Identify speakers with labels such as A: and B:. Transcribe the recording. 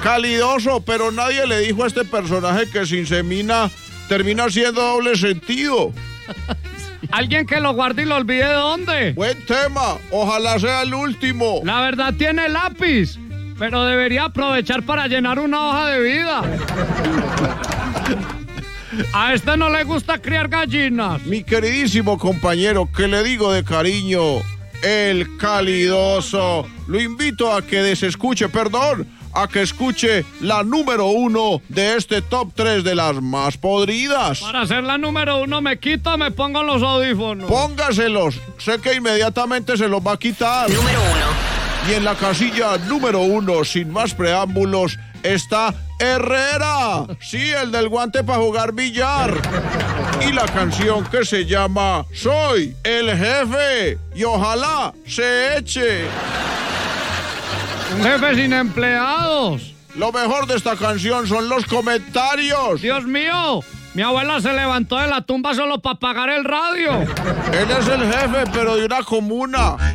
A: Calidoso, pero nadie le dijo a este personaje que sin semina termina siendo doble sentido.
B: Alguien que lo guarde y lo olvide dónde.
A: Buen tema, ojalá sea el último.
B: La verdad tiene lápiz, pero debería aprovechar para llenar una hoja de vida. A este no le gusta criar gallinas.
A: Mi queridísimo compañero, que le digo de cariño, el Calidoso. Lo invito a que a que escuche la número 1 de este top 3 de las más podridas.
B: Para ser la número 1 me pongo los audífonos.
A: Póngaselos, sé que inmediatamente se los va a quitar.
C: Número 1.
A: Y en la casilla número 1, sin más preámbulos, está Herrera. Sí, el del guante para jugar billar. Y la canción que se llama Soy el Jefe. Y ojalá se eche.
B: Un jefe sin empleados.
A: Lo mejor de esta canción son los comentarios.
B: Dios mío, mi abuela se levantó de la tumba solo para pagar el radio.
A: Él es el jefe, pero de una comuna.